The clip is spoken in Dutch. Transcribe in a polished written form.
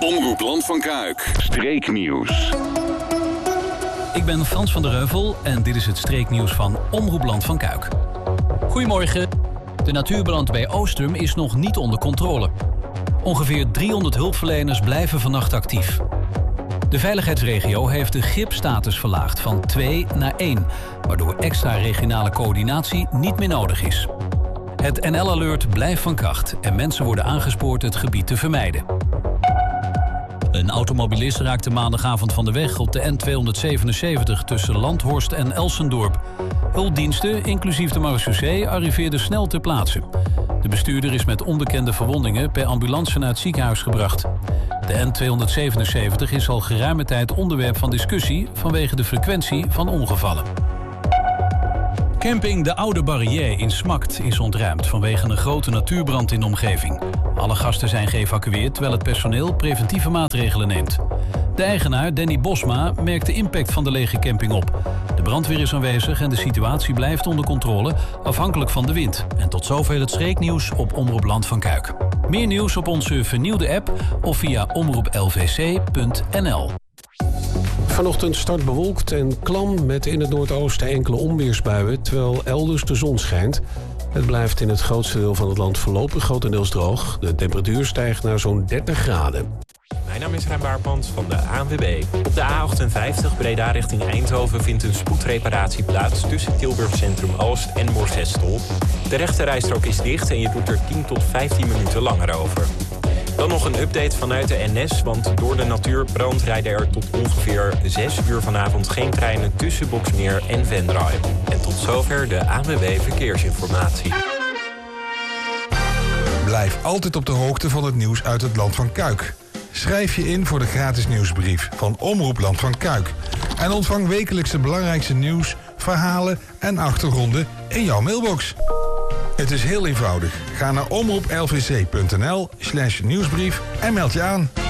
Omroep Land van Kuik. Streeknieuws. Ik ben Frans van der Heuvel en dit is het streeknieuws van Omroep Land van Kuik. Goedemorgen. De natuurbrand bij Oostrum is nog niet onder controle. Ongeveer 300 hulpverleners blijven vannacht actief. De veiligheidsregio heeft de GIP-status verlaagd van 2 naar 1... waardoor extra regionale coördinatie niet meer nodig is. Het NL-alert blijft van kracht en mensen worden aangespoord het gebied te vermijden. Een automobilist raakte maandagavond van de weg op de N277 tussen Landhorst en Elsendorp. Hulpdiensten, inclusief de marechaussee, arriveerden snel ter plaatse. De bestuurder is met onbekende verwondingen per ambulance naar het ziekenhuis gebracht. De N277 is al geruime tijd onderwerp van discussie vanwege de frequentie van ongevallen. Camping De Oude Barrière in Smakt is ontruimd vanwege een grote natuurbrand in de omgeving. Alle gasten zijn geëvacueerd terwijl het personeel preventieve maatregelen neemt. De eigenaar, Danny Bosma, merkt de impact van de lege camping op. De brandweer is aanwezig en de situatie blijft onder controle afhankelijk van de wind. En tot zover het streeknieuws op Omroep Land van Kuik. Meer nieuws op onze vernieuwde app of via omroeplvc.nl. Vanochtend start bewolkt en klam met in het noordoosten enkele onweersbuien, terwijl elders de zon schijnt. Het blijft in het grootste deel van het land voorlopig grotendeels droog. De temperatuur stijgt naar zo'n 30 graden. Mijn naam is Rijn Baarpand van de ANWB. Op de A58 Breda richting Eindhoven vindt een spoedreparatie plaats tussen Tilburg Centrum Oost en Morsestel. De rechterrijstrook is dicht en je doet er 10 tot 15 minuten langer over. Dan nog een update vanuit de NS, want door de natuurbrand rijden er tot ongeveer 6 uur vanavond geen treinen tussen Boxmeer en Venray. En tot zover de ANWB Verkeersinformatie. Blijf altijd op de hoogte van het nieuws uit het Land van Kuik. Schrijf je in voor de gratis nieuwsbrief van Omroep Land van Kuik. En ontvang wekelijks het belangrijkste nieuws, verhalen en achtergronden in jouw mailbox. Het is heel eenvoudig. Ga naar omroeplvc.nl/nieuwsbrief en meld je aan.